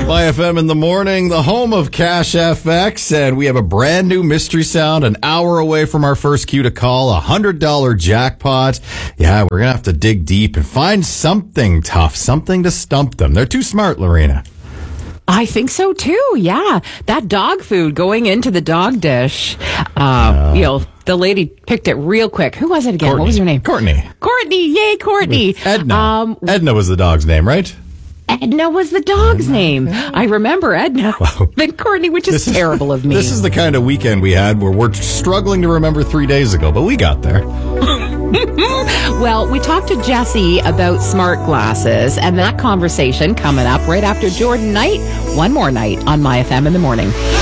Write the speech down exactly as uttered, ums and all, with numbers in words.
Y F M in the morning, the home of Cash F X, and we have a brand new mystery sound an hour away from our first cue to call, a one hundred dollars jackpot. Yeah, we're going to have to dig deep and find something tough, something to stump them. They're too smart, Lorena. I think so too. Yeah, that dog food going into the dog dish. Uh, uh, you know, the lady picked it real quick. Who was it again? Courtney. What was her name? Courtney. Courtney. Yay, Courtney. Edna. Um, Edna was the dog's name, right? Edna was the dog's Edna. name. I remember Edna. Wow. Then Courtney, which is, is terrible of me. This is the kind of weekend we had where we're struggling to remember three days ago, but we got there. Well, we talked to Jesse about smart glasses, and that conversation coming up right after Jordan Knight. One more night on My F M in the morning.